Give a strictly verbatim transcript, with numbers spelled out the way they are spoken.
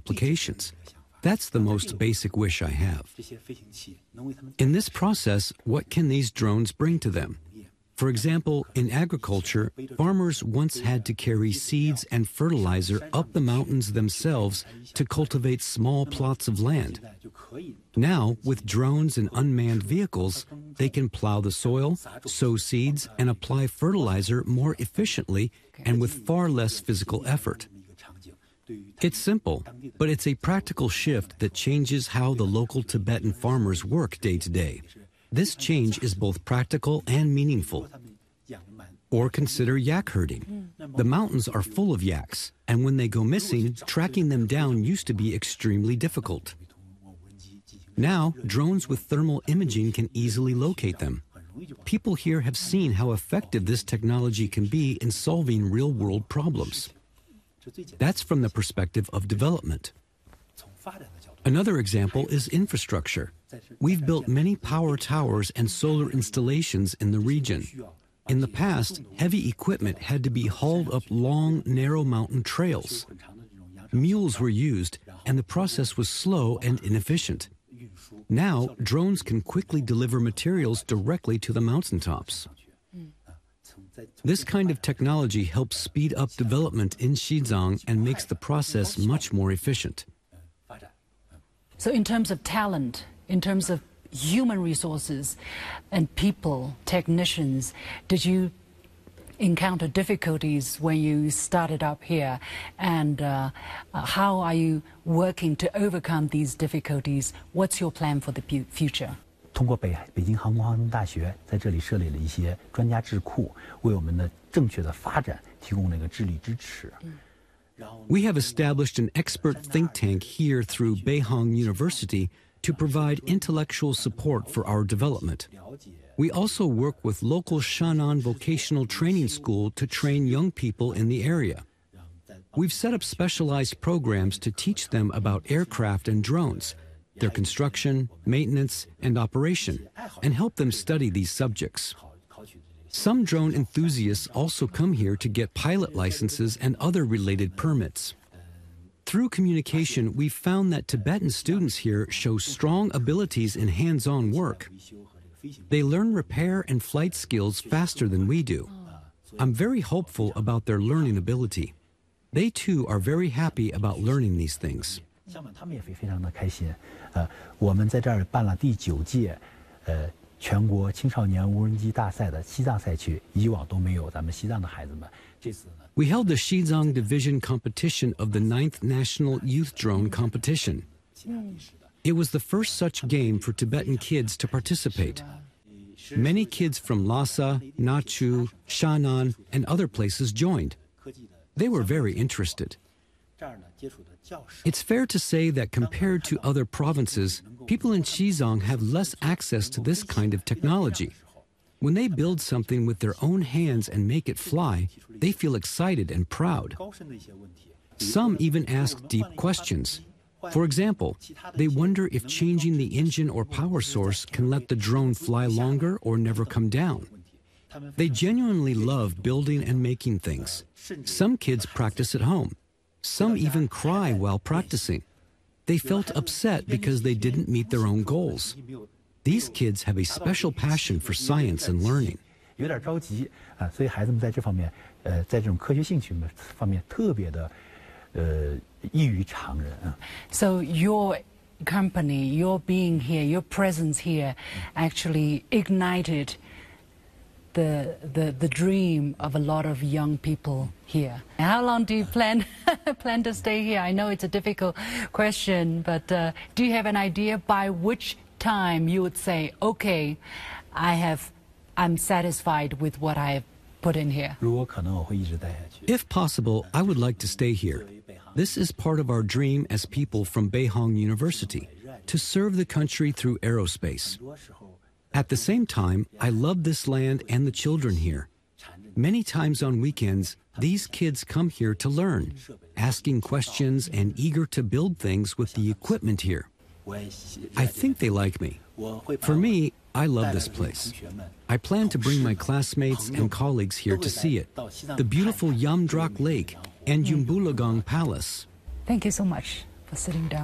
applications. That's the most basic wish I have. In this process, what can these drones bring to them? For example, in agriculture, farmers once had to carry seeds and fertilizer up the mountains themselves to cultivate small plots of land. Now, with drones and unmanned vehicles, they can plow the soil, sow seeds, and apply fertilizer more efficiently and with far less physical effort. It's simple, but it's a practical shift that changes how the local Tibetan farmers work day to day. This change is both practical and meaningful. Or consider yak herding. The mountains are full of yaks, and when they go missing, tracking them down used to be extremely difficult. Now, drones with thermal imaging can easily locate them. People here have seen how effective this technology can be in solving real-world problems. That's from the perspective of development. Another example is infrastructure. We've built many power towers and solar installations in the region. In the past, heavy equipment had to be hauled up long, narrow mountain trails. Mules were used, and the process was slow and inefficient. Now, drones can quickly deliver materials directly to the mountaintops. This kind of technology helps speed up development in Xizang and makes the process much more efficient. So in terms of talent, in terms of human resources and people, technicians, did you encounter difficulties when you started up here? And uh, how are you working to overcome these difficulties? What's your plan for the future? 通过北北京航空航天大学在这里设立了一些专家智库，为我们的正确的发展提供了一个智力支持。 We have established an expert think tank here through Beihang University to provide intellectual support for our development. We also work with local Shannan Vocational Training School to train young people in the area. We've set up specialized programs to teach them about aircraft and drones, their construction, maintenance, and operation, and help them study these subjects. Some drone enthusiasts also come here to get pilot licenses and other related permits. Through communication, we've found that Tibetan students here show strong abilities in hands-on work. They learn repair and flight skills faster than we do. I'm very hopeful about their learning ability. They too are very happy about learning these things. 他们也非常的开心。呃，我们在这儿办了第九届，呃。 全国青少年无人机大赛的西藏赛区，以往都没有咱们西藏的孩子们。这次呢 We held the Xizang Division competition of the ninth National Youth Drone Competition. It was the first such game for Tibetan kids to participate. Many kids from Lhasa, Nachu, Shannan, and other places joined. They were very interested. It's fair to say that compared to other provinces, people in Xizang have less access to this kind of technology. When they build something with their own hands and make it fly, they feel excited and proud. Some even ask deep questions. For example, they wonder if changing the engine or power source can let the drone fly longer or never come down. They genuinely love building and making things. Some kids practice at home. Some even cry while practicing. They felt upset because they didn't meet their own goals. These kids have a special passion for science and learning. 有点着急啊，所以孩子们在这方面，呃，在这种科学兴趣方面特别的，呃，异于常人啊。 So your company, your being here, your presence here, actually ignited the the the dream of a lot of young people here. How long do you plan plan to stay here? I know it's a difficult question, but uh, do you have an idea by which time you would say, okay, I have, I'm satisfied with what I have put in here? 如果可能，我会一直待下去。 If possible, I would like to stay here. This is part of our dream as people from Beihang University, to serve the country through aerospace. At the same time, I love this land and the children here. Many times on weekends, these kids come here to learn, asking questions and eager to build things with the equipment here. I think they like me. For me, I love this place. I plan to bring my classmates and colleagues here to see it, the beautiful Yamdrak Lake and Yumbulagang Palace. Thank you so much for sitting down.